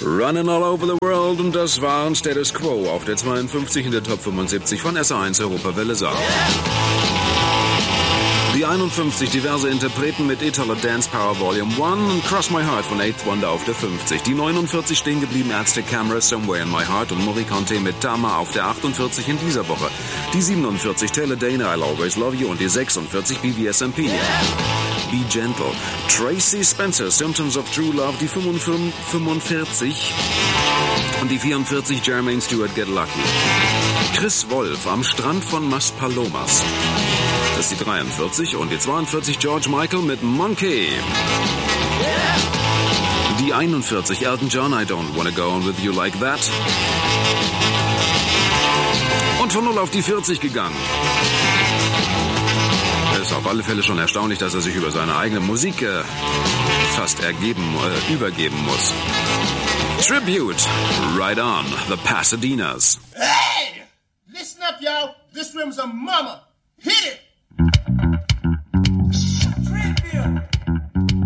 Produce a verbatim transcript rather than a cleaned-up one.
Running all over the world, und das waren Status Quo auf der zweiundfünfzig in der Top fünfundsiebzig von S A eins Europawelle Saar. Die einundfünfzig diverse Interpreten mit Italo Dance Power Volume eins und Cross My Heart von Eighth Wonder auf der fünfzig. Die neunundvierzig stehen geblieben Ärzte Camera Somewhere in My Heart und Morricone mit Tama auf der achtundvierzig in dieser Woche. Die siebenundvierzig Taylor Dana I'll Always Love You und die sechsundvierzig B V S M P. Be Gentle. Tracy Spencer Symptoms of True Love die fünfundvierzig und die vierundvierzig Jermaine Stewart Get Lucky. Chris Wolf am Strand von Maspalomas. Das ist die dreiundvierzig und die zweiundvierzig George Michael mit Monkey. Die einundvierzig Elton John I Don't Wanna Go On With You Like That. Und von null auf die vierzig gegangen. Es ist auf alle Fälle schon erstaunlich, dass er sich über seine eigene Musik äh, fast ergeben, äh, übergeben muss. Tribute, Right On, The Pasadenas. Hey! Listen up, y'all. This room's a mama. Hit it!